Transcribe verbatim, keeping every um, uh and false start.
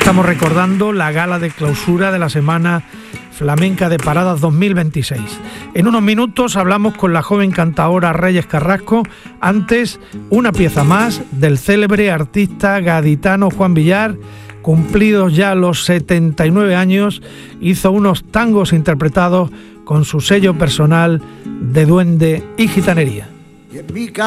Estamos recordando la gala de clausura de la Semana Flamenca de Paradas dos mil veintiséis. En unos minutos hablamos con la joven cantaora Reyes Carrasco. Antes, una pieza más del célebre artista gaditano Juan Villar. Cumplidos ya los setenta y nueve años, hizo unos tangos interpretados con su sello personal de duende y gitanería.